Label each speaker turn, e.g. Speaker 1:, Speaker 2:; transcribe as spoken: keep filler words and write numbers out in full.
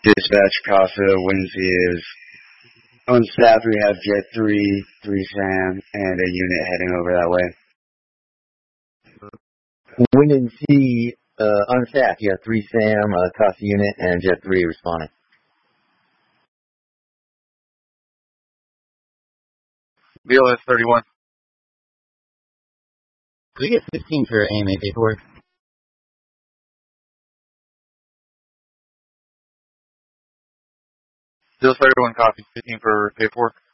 Speaker 1: Dispatch Casa, Wind is on staff. We have Jet three, three Sam, and a unit heading over that way.
Speaker 2: Wind and Sea, uh, on staff, you have three Sam, uh, Casa unit, and Jet three responding.
Speaker 3: B L S thirty-one.
Speaker 4: Could we get fifteen for A M A paperwork?
Speaker 3: B L S thirty-one, copy. fifteen for paperwork.